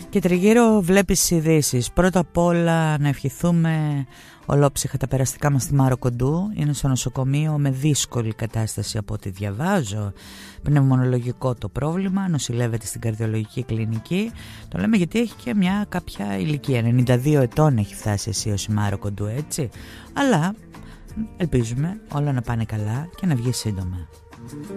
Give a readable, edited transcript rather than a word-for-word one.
Και τριγύρω βλέπεις ειδήσεις. Πρώτα απ' όλα να ευχηθούμε ολόψυχα τα περαστικά μας στη Μάρο Κοντού. Είναι στο νοσοκομείο με δύσκολη κατάσταση από ό,τι διαβάζω. Πνευμονολογικό το πρόβλημα, νοσηλεύεται στην καρδιολογική κλινική. Το λέμε γιατί έχει και μια κάποια ηλικία. 92 ετών έχει φτάσει αισίως η Μάρο Κοντού, έτσι. Αλλά ελπίζουμε όλα να πάνε καλά και να βγει σύντομα.